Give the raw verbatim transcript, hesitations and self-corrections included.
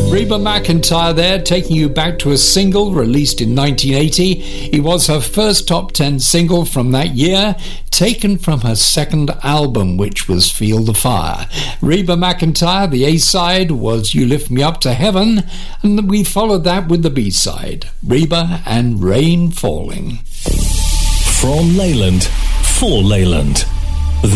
Reba McEntire there, taking you back to a single released in nineteen eighty. It was her first top ten single from that year, taken from her second album, which was Feel the Fire. Reba McEntire, the A-side was You Lift Me Up to Heaven, and we followed that with the B-side, Reba and Rain Falling. From Leyland, for Leyland.